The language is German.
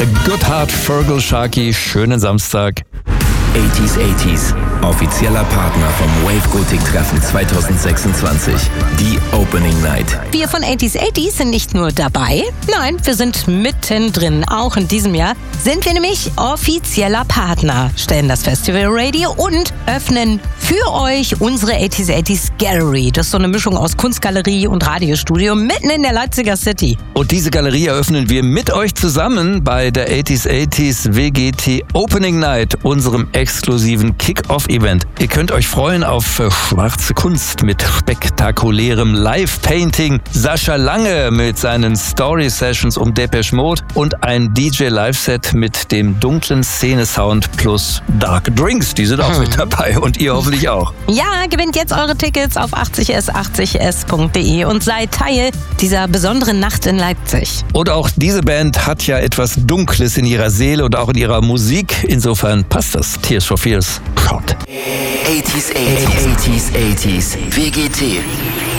Good Heart, Fergal Sharkey, schönen Samstag. 80s, offizieller Partner vom Wave Gothic Treffen 2026, die Opening Night. Wir von 80s sind nicht nur dabei, nein, wir sind mittendrin. Auch in diesem Jahr sind wir nämlich offizieller Partner, stellen das Festival Radio und öffnen für euch unsere 80s Gallery. Das ist so eine Mischung aus Kunstgalerie und Radiostudio mitten in der Leipziger City. Und diese Galerie eröffnen wir mit euch zusammen bei der 80s WGT Opening Night, unserem exklusiven Kick-Off-Event. Ihr könnt euch freuen auf schwarze Kunst mit spektakulärem Live-Painting, Sascha Lange mit seinen Story-Sessions um Depeche Mode und ein DJ-Live-Set mit dem dunklen Szene-Sound plus Dark Drinks. Die sind auch mit dabei und ihr hoffentlich auch. Ja, gewinnt jetzt eure Tickets auf 80s80s.de und seid Teil dieser besonderen Nacht in Leipzig. Und auch diese Band hat ja etwas Dunkles in ihrer Seele und auch in ihrer Musik. Insofern passt das. Tears for Fears. Proud. 80s, WGT.